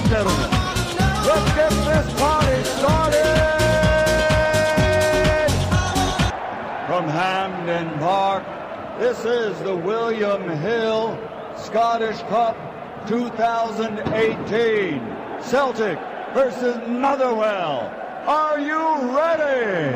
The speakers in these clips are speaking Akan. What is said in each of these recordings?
gentlemen, let's get this party started! From Hampden Park, this is the William Hill Scottish Cup 2018. Celtic versus Motherwell. Are you ready?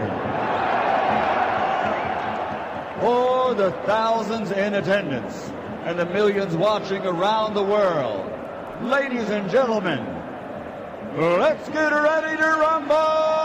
For the thousands in attendance and the millions watching around the world, ladies and gentlemen, let's get ready to rumble!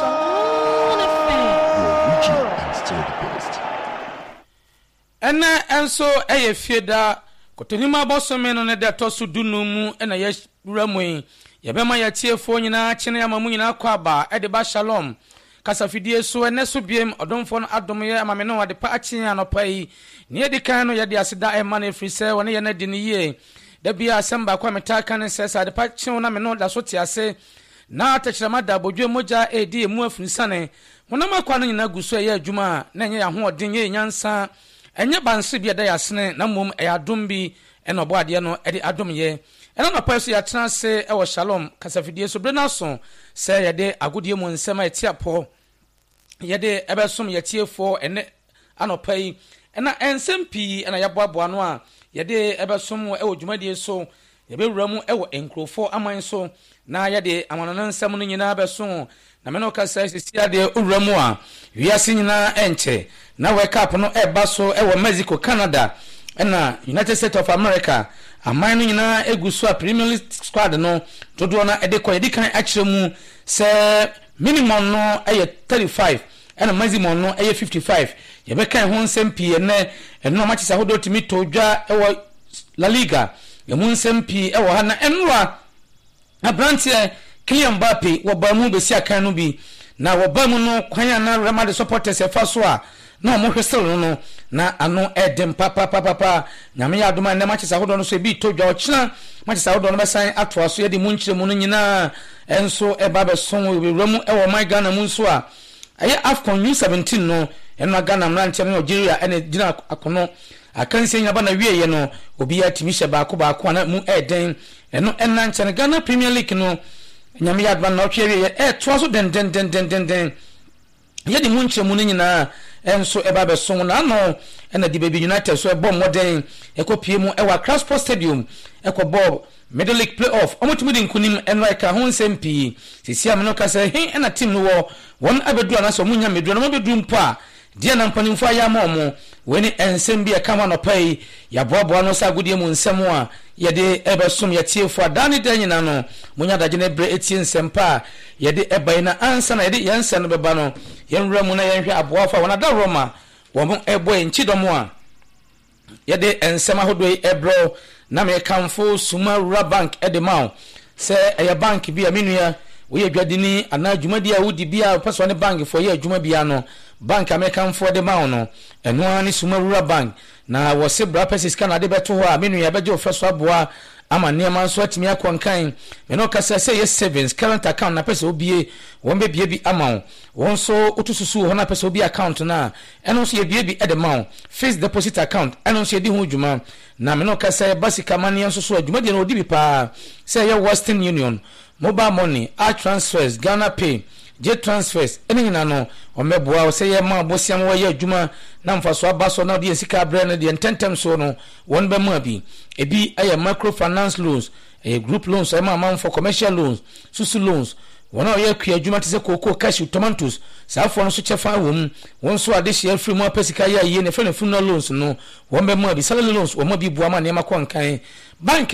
And so a fieda, Cotonima Bossomen on the Tosu Dunumu and a yes Ramway, Yabema Yatia Fonina, China Mamuna Quaba, Ediba Shalom, Casafidie so and Nesubium, or don't phone Adomia, Mameno at the Pachian or Pay, near the Cano Yadiasida and money free sale when you're in the year. There be a samba Quamatakan says at the Pachion, Ameno, that's what I say. Now touch the mother, Bojo Moja, a dear more from Sunny. When I'm a quanin in a Gusaya Juma, Nanya, who are dingy, Yansa. Enya bansi bia da yasne na mom ayadumbi eno boadiano edi adomye eno na paso ya transe e wo shalom kasafidie so brenaso se yede agodie mu nsema etiapo yede ebesom yetiefo ene anopai ena ensempi ena yaboaboa no a yede ebesom e wo dwumadie so yebewuramu e wo enkrofo aman so na yede amanono nsem no nyina beso na meno kasa sisia de owuramu a wiase nyina enche na wake up no eba so e wo Mexico, Canada na United States of America aman no nyina eguso a Premier League squad no dodo na edekọ edikan akiremu se minimum no eye 35 and maximum no eye 55 yebekan ho nsempie ne eno matches ahodo timi todwa e wo La Liga yemu nsempie e wo ha na enwa abrantie Kylian Mbappe wo ba mu besi akan no bi na wo ba mu no kwanya na Real Madrid supporters e fa so a na mo hwesel no na ano edem papa nyame ya adoma na matches ahodo no so bi todwa ochina matches ahodo no besan atoa so ye di munchire mu no nyina enso e ba be son we ramu e wo my Ghana mu nso a aye AFCON U17 no eno Ghana mranche no Nigeria ene gina akono akanse nyaba na wie ye no obi ya timisha baako na mu eden eno enanche no Ghana Premier League no nyame ya adoma na otwe ye toa so den ye di munchire mu no nyina enso eba be son na no ena di baby United so ebo modern ekopie mu ewa Crossport Stadium ekobo Middle League playoff omotumi di nkunim eno eka ho nsempi sisi ameno ka se he ena team no wo won abedu anaso munya medu na mabedu mpo a dia na mpanimfo aya maomo weni ensembi e kama no pai ya boabo no sa godie mu nsem a yede ebesom yetiefo adani danyina no munya daje na bre etie nsempa yede ebai na ansa na yede yansa no beba no yenwura mu na yenhwe aboafa wona da Roma wo ebo enchidomo a yede ensema hodo ebro na me kamfo Sumawura Bank edemao se eye bank bi aminua wo ye dwadini ana adwumadi a wodi bia peso ne bank fo ye adwuma bia no bank American for the mount eno ani Sumawura Bank na wo se bra pesis kana de beto ho a aminua beje ofeso aboa ama niam anso atimi akonkan me no kasa say yes savings current account na pesa obie won be bie bi amount won so otususu ho na pesa obie account na eno so ye bie bi edemount fixed deposit account eno so ye di ho djuma na me no kasa basic money anso so adwuma de no odi bi pa say ye Western Union mobile money transfers Ghana Pay J transfers anyina no omeboa o say ye ma bosiam wo ye adwuma na mfaso abaso na de sika brand de ententem so no won be ma bi ebi aye microfinance loans group loans ma for commercial loans susu loans wona o ye kua adwuma te se koko cash tomatoes saafo no so chefa wom won so ade share free mo apesika ye ne fe ne funeral loans no won be ma bi salary loans wo ma bi bua ma ne ma konkan bank